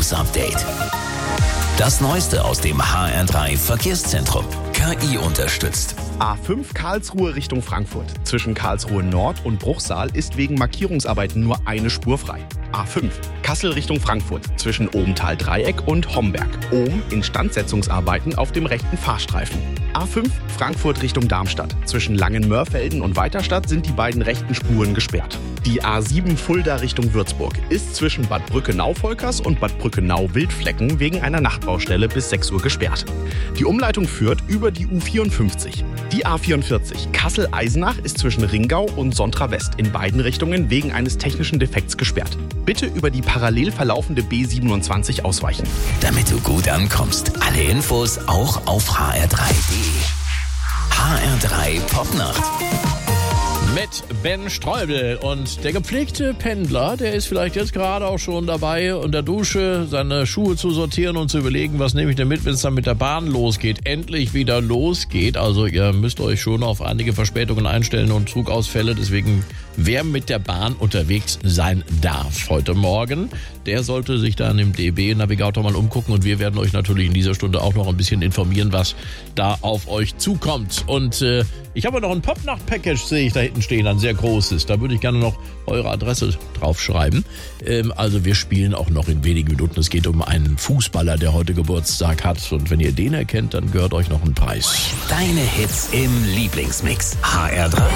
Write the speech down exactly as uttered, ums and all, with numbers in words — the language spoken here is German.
News Update. Das Neueste aus dem H R drei Verkehrszentrum. K I unterstützt. A fünf Karlsruhe Richtung Frankfurt. Zwischen Karlsruhe Nord und Bruchsal ist wegen Markierungsarbeiten nur eine Spur frei. A fünf Kassel Richtung Frankfurt. Zwischen Obenthal-Dreieck und Homberg. Ohm Instandsetzungsarbeiten auf dem rechten Fahrstreifen. A fünf Frankfurt Richtung Darmstadt. Zwischen Langenmörfelden und Weiterstadt sind die beiden rechten Spuren gesperrt. Die A sieben Fulda Richtung Würzburg ist zwischen Bad Brückenau-Volkers und Bad Brückenau-Wildflecken wegen einer Nachtbaustelle bis sechs Uhr gesperrt. Die Umleitung führt über die U vierundfünfzig. Die A vierundvierzig Kassel-Eisenach ist zwischen Ringau und Sontra West in beiden Richtungen wegen eines technischen Defekts gesperrt. Bitte über die parallel verlaufende B siebenundzwanzig ausweichen. Damit du gut ankommst. Alle Infos auch auf h r drei punkt d e. H R drei Popnacht. Mit Ben Streubel. Und der gepflegte Pendler, der ist vielleicht jetzt gerade auch schon dabei, unter Dusche seine Schuhe zu sortieren und zu überlegen, was nehme ich denn mit, wenn es dann mit der Bahn losgeht. Endlich wieder losgeht. Also ihr müsst euch schon auf einige Verspätungen einstellen und Zugausfälle. Deswegen, wer mit der Bahn unterwegs sein darf heute Morgen, der sollte sich dann im D B-Navigator mal umgucken. Und wir werden euch natürlich in dieser Stunde auch noch ein bisschen informieren, was da auf euch zukommt. Und äh, ich habe noch ein Popnacht-Package, sehe ich da hinten stehen, ein sehr großes. Da würde ich gerne noch eure Adresse draufschreiben. Ähm, also wir spielen auch noch in wenigen Minuten. Es geht um einen Fußballer, der heute Geburtstag hat. Und wenn ihr den erkennt, dann gehört euch noch ein Preis. Deine Hits im Lieblingsmix. H R drei.